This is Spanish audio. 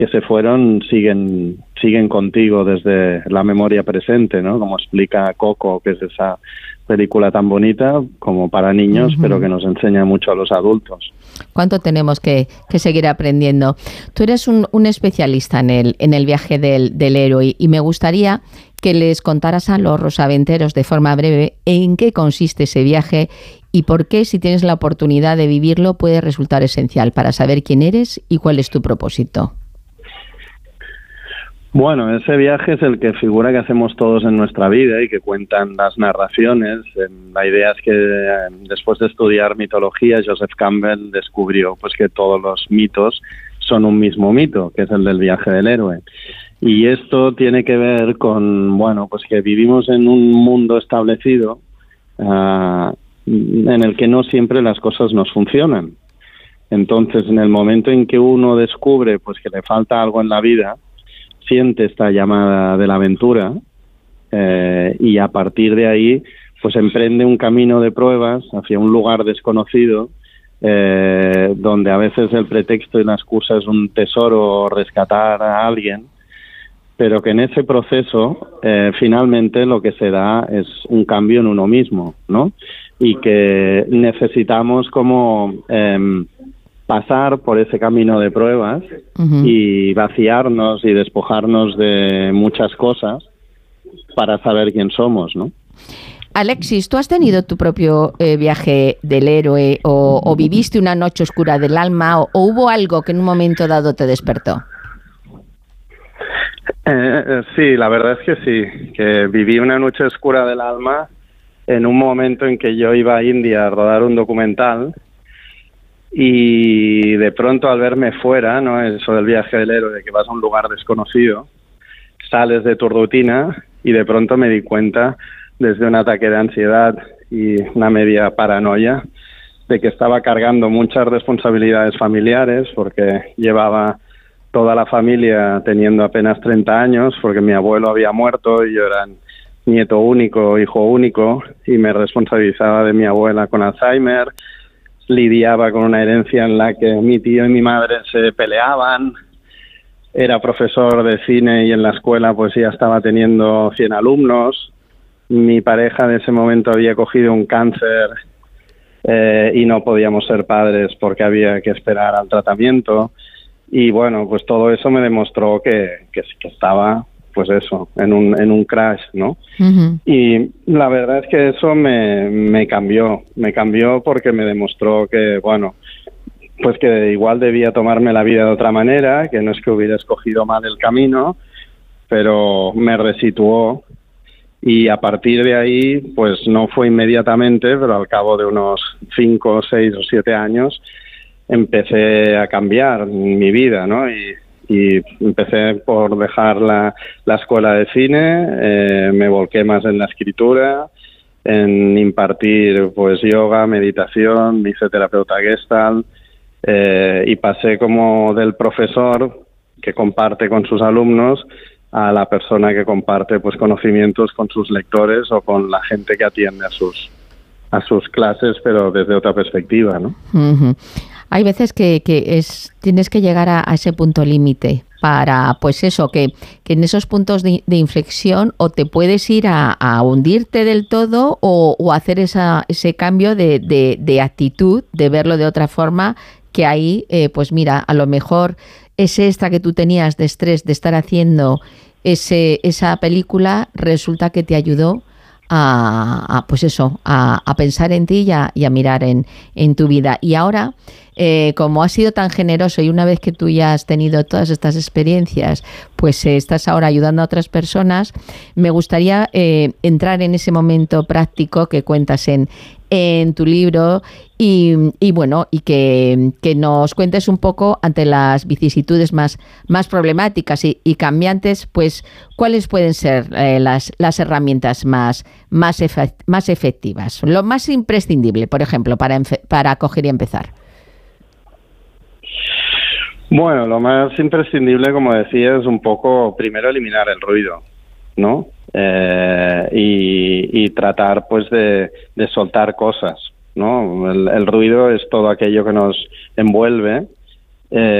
que se fueron siguen contigo desde la memoria presente, ¿no? Como explica Coco, que es esa película tan bonita como para niños, pero que nos enseña mucho a los adultos. ¿Cuánto tenemos que seguir aprendiendo? Tú eres un especialista en el viaje del héroe y me gustaría que les contaras a los rosaventeros de forma breve en qué consiste ese viaje y por qué, si tienes la oportunidad de vivirlo, puede resultar esencial para saber quién eres y cuál es tu propósito. Bueno, ese viaje es el que figura que hacemos todos en nuestra vida y que cuentan las narraciones. La idea es que después de estudiar mitología, Joseph Campbell descubrió pues que todos los mitos son un mismo mito, que es el del viaje del héroe. Y esto tiene que ver con, bueno, pues que vivimos en un mundo establecido en el que no siempre las cosas nos funcionan. Entonces, en el momento en que uno descubre pues que le falta algo en la vida, siente esta llamada de la aventura y a partir de ahí pues emprende un camino de pruebas hacia un lugar desconocido donde a veces el pretexto y la excusa es un tesoro o rescatar a alguien, pero que en ese proceso finalmente lo que se da es un cambio en uno mismo, ¿no? Y que necesitamos como pasar por ese camino de pruebas y vaciarnos y despojarnos de muchas cosas para saber quién somos, ¿no? Alexis, ¿tú has tenido tu propio viaje del héroe o viviste una noche oscura del alma o hubo algo que en un momento dado te despertó? Sí, la verdad es que sí, que viví una noche oscura del alma en un momento en que yo iba a India a rodar un documental. Y de pronto al verme fuera, ¿no? Eso del viaje del héroe, de que vas a un lugar desconocido, sales de tu rutina y de pronto me di cuenta, desde un ataque de ansiedad y una media paranoia, de que estaba cargando muchas responsabilidades familiares porque llevaba toda la familia teniendo apenas 30 años porque mi abuelo había muerto y yo era nieto único, hijo único y me responsabilizaba de mi abuela con Alzheimer. Lidiaba con una herencia en la que mi tío y mi madre se peleaban, era profesor de cine y en la escuela pues ya estaba teniendo 100 alumnos, mi pareja de ese momento había cogido un cáncer y no podíamos ser padres porque había que esperar al tratamiento y bueno, pues todo eso me demostró que estaba pues eso, en un crash, ¿no? Y la verdad es que eso me cambió porque me demostró que, bueno, pues que igual debía tomarme la vida de otra manera, que no es que hubiera escogido mal el camino, pero me resituó y a partir de ahí, pues no fue inmediatamente, pero al cabo de unos 5, 6 o 7 años empecé a cambiar mi vida, ¿no? Y empecé por dejar la escuela de cine, me volqué más en la escritura, en impartir pues yoga, meditación, me hice terapeuta Gestalt y pasé como del profesor que comparte con sus alumnos a la persona que comparte pues conocimientos con sus lectores o con la gente que atiende a sus clases, pero desde otra perspectiva, ¿no? Hay veces que tienes que llegar a ese punto límite para, pues eso, que en esos puntos de inflexión o te puedes ir a hundirte del todo o hacer ese cambio de actitud, de verlo de otra forma, que ahí, pues mira, a lo mejor ese extra que tú tenías de estrés de estar haciendo esa película resulta que te ayudó pues eso, a pensar en ti y a mirar en tu vida. Y ahora, como has sido tan generoso y una vez que tú ya has tenido todas estas experiencias, pues estás ahora ayudando a otras personas, me gustaría entrar en ese momento práctico que cuentas en tu libro y bueno, y que nos cuentes un poco ante las vicisitudes más problemáticas y cambiantes, pues cuáles pueden ser las herramientas más efectivas, lo más imprescindible, por ejemplo, para coger y empezar. Bueno, lo más imprescindible, como decía, es un poco primero eliminar el ruido, ¿no? Y tratar pues de soltar cosas, ¿no? El ruido es todo aquello que nos envuelve